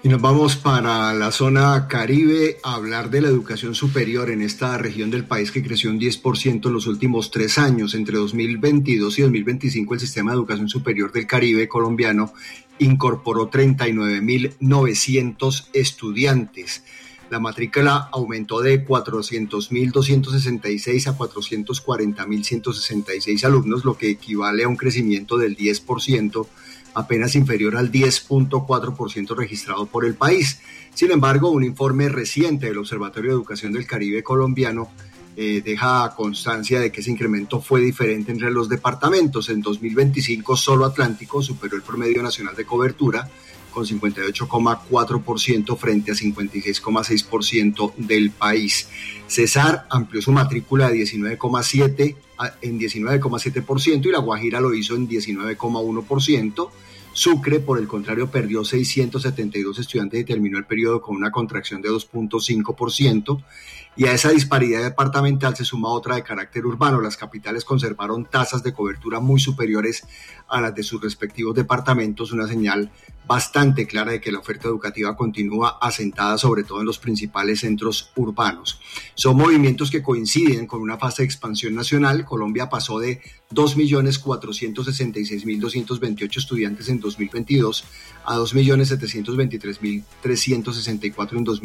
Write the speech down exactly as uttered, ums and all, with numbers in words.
Y nos vamos para la zona Caribe a hablar de la educación superior en esta región del país que creció un diez por ciento en los últimos tres años. Entre dos mil veintidós y dos mil veinticinco, el sistema de educación superior del Caribe colombiano incorporó treinta y nueve mil novecientos estudiantes. La matrícula aumentó de cuatrocientos mil doscientos sesenta y seis a cuatrocientos cuarenta mil ciento sesenta y seis alumnos, lo que equivale a un crecimiento del diez por ciento, apenas inferior al diez punto cuatro por ciento registrado por el país. Sin embargo, un informe reciente del Observatorio de Educación del Caribe colombiano eh, deja constancia de que ese incremento fue diferente entre los departamentos. En dos mil veinticinco, solo Atlántico superó el promedio nacional de cobertura con cincuenta y ocho coma cuatro por ciento frente a cincuenta y seis coma seis por ciento del país. Cesar amplió su matrícula de diecinueve coma siete en diecinueve coma siete por ciento y La Guajira lo hizo en diecinueve coma uno por ciento. Sucre, por el contrario, perdió seiscientos setenta y dos estudiantes y terminó el periodo con una contracción de dos punto cinco por ciento. Y a esa disparidad departamental se suma otra de carácter urbano. Las capitales conservaron tasas de cobertura muy superiores a las de sus respectivos departamentos, una señal bastante clara de que la oferta educativa continúa asentada sobre todo en los principales centros urbanos. Son movimientos que coinciden con una fase de expansión nacional. Colombia pasó de dos millones cuatrocientos sesenta y seis mil doscientos veintiocho estudiantes en dos mil veintidós a dos millones setecientos veintitrés mil trescientos sesenta y cuatro en dos mil veintidós.